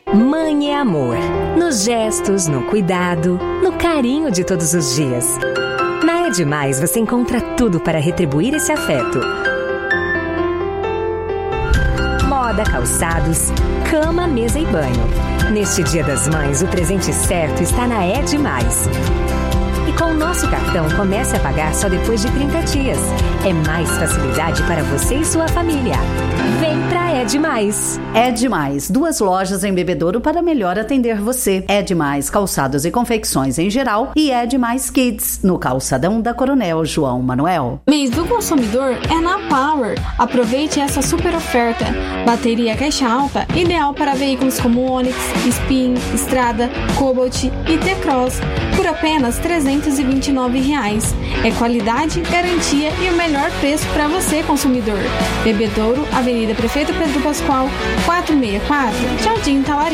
Mãe é amor, nos gestos, no cuidado, no carinho de todos os dias. Na É Demais você encontra tudo para retribuir esse afeto. Moda, calçados, cama, mesa e banho. Neste Dia das Mães, o presente certo está na É Demais. E com o nosso cartão, comece a pagar só depois de 30 dias. É mais facilidade para você e sua família. Vem pra É Demais. É Demais, 2 lojas em Bebedouro para melhor atender você. É Demais calçados e confecções em geral e É Demais Kids, no calçadão da Coronel João Manuel. Mês do consumidor é na Power. Aproveite essa super oferta. Bateria caixa alta, ideal para veículos como Onix, Spin, Strada, Cobalt e T-Cross, por apenas R$ 329. É qualidade, garantia e o melhor preço para você, consumidor. Bebedouro, Avenida Prefeito Pedro Pascoal, 464, Jardim Talari.